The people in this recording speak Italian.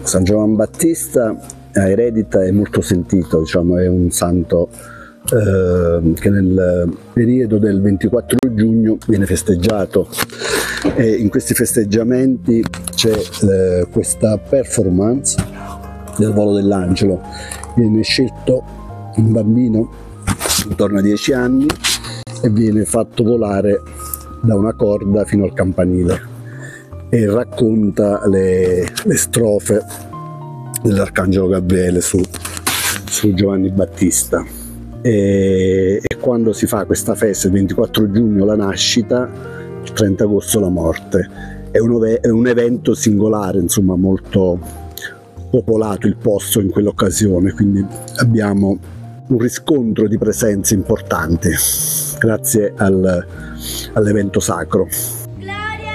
San Giovanni Battista a Eredita è molto sentito, diciamo, è un santo che nel periodo del 24 giugno viene festeggiato, e in questi festeggiamenti c'è questa performance del volo dell'angelo. Viene scelto un bambino intorno a 10 anni e viene fatto volare da una corda fino al campanile e racconta le strofe dell'Arcangelo Gabriele su Giovanni Battista. E quando si fa questa festa, il 24 giugno la nascita, il 30 agosto la morte. È un evento singolare, insomma, molto popolato il posto in quell'occasione, quindi abbiamo un riscontro di presenze importanti grazie all'evento sacro.